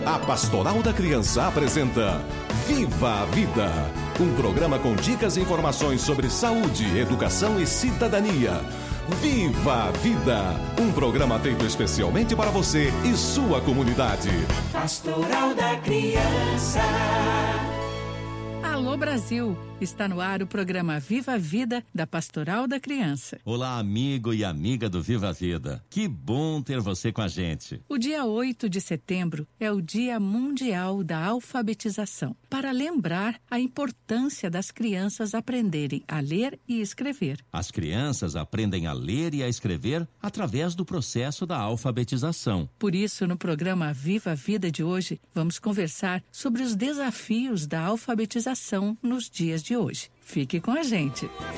A Pastoral da Criança apresenta Viva a Vida, um programa com dicas e informações sobre saúde, educação e cidadania. Viva a Vida, um programa feito especialmente para você e sua comunidade. Pastoral da Criança. Alô Brasil, está no ar o programa Viva a Vida da Pastoral da Criança. Olá, amigo e amiga do Viva a Vida. Que bom ter você com a gente. O dia 8 de setembro é o Dia Mundial da Alfabetização, para lembrar a importância das crianças aprenderem a ler e escrever. As crianças aprendem a ler e a escrever através do processo da alfabetização. Por isso, no programa Viva a Vida de hoje, vamos conversar sobre os desafios da alfabetização nos dias de hoje. Fique com a gente.